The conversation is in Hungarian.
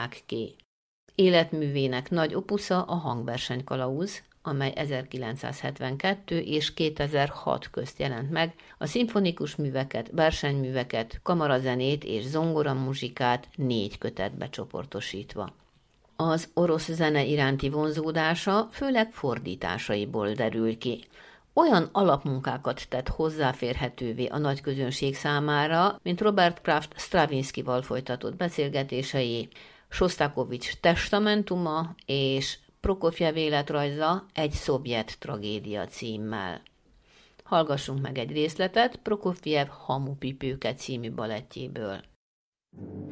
adták ki. Életművének nagy opusza a Hangversenykalauz, amely 1972 és 2006 közt jelent meg, a szimfonikus műveket, versenyműveket, kamarazenét és zongoramuzsikát 4 kötetbe csoportosítva. Az orosz zene iránti vonzódása főleg fordításaiból derül ki. Olyan alapmunkákat tett hozzáférhetővé a nagy közönség számára, mint Robert Kraft Stravinskyval folytatott beszélgetései, Sostakovich testamentuma és Prokofjev életrajza egy szovjet tragédia címmel. Hallgassunk meg egy részletet Prokofjev Hamupipőke című balettjéből.